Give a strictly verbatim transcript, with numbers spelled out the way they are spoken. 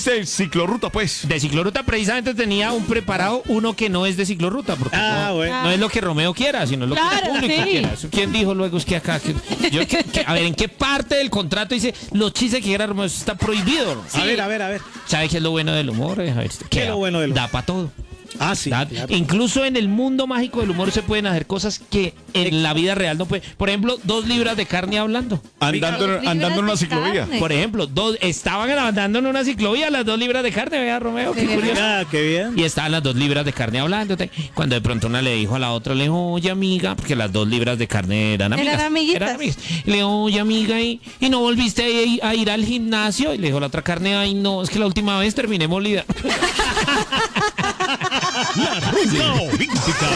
hiciste ciclorruta, pues. De ciclorruta precisamente tenía un preparado, uno que no es de ciclorruta, porque Ah, no, bueno. no es lo que Romeo quiera, sino lo Claro, que el público sí. quiera. Eso, ¿quién dijo luego? Es que acá, que- yo, que- que- a ver, ¿en qué parte del contrato dice los chistes que quiera Romeo? Eso está prohibido. A ver, a ver, a ver. ¿Sabe qué es lo bueno del humor? Eh, a ver, ¿Qué es da- lo bueno del humor? Da para todo. Ah, sí. Da- claro. Incluso en el mundo mágico del humor se pueden hacer cosas que en la vida real no puede. Por ejemplo, dos libras de carne hablando. Andando, Libras andando en una de ciclovía. carne. Por ejemplo, dos, estaban andando en una ciclovía las dos libras de carne, vea Romeo, qué De verdad. curioso. Ah, qué bien. Y estaban las dos libras de carne hablando. Cuando de pronto una le dijo a la otra, le dijo, oye amiga, porque las dos libras de carne eran amigas. Eran amiguitas. Eran amigas. Y le dijo, oye amiga, ¿y, y no volviste a ir, a ir al gimnasio? Y le dijo la otra carne, ay no, es que la última vez terminé molida. La Ruta Olímpica.